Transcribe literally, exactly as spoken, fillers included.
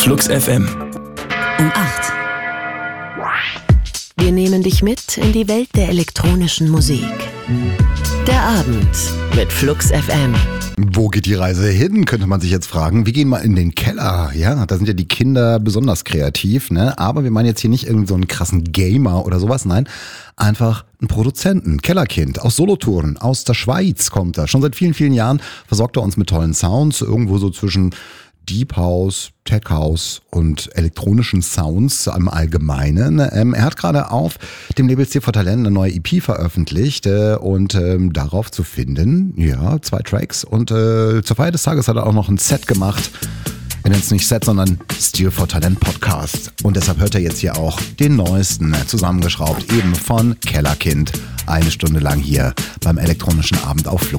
Flux F M. Um acht. Wir nehmen dich mit in die Welt der elektronischen Musik. Der Abend mit Flux F M. Wo geht die Reise hin, könnte man sich jetzt fragen. Wir gehen mal in den Keller. Ja, da sind ja die Kinder besonders kreativ, ne? Aber wir meinen jetzt hier nicht irgend so einen krassen Gamer oder sowas. Nein, einfach einen Produzenten, Kellerkind aus Solothurn, aus der Schweiz kommt er. Schon seit vielen, vielen Jahren versorgt er uns mit tollen Sounds. Irgendwo so zwischen Deep House, Tech House und elektronischen Sounds im Allgemeinen. Ähm, er hat gerade auf dem Label C for Talent eine neue E P veröffentlicht äh, und ähm, darauf zu finden, ja, zwei Tracks. Und äh, zur Feier des Tages hat er auch noch ein Set gemacht. Er nennt es nicht Set, sondern Steel for Talent Podcast. Und deshalb hört er jetzt hier auch den neuesten, zusammengeschraubt, eben von Kellerkind. Eine Stunde lang hier beim elektronischen Abend auf Flux.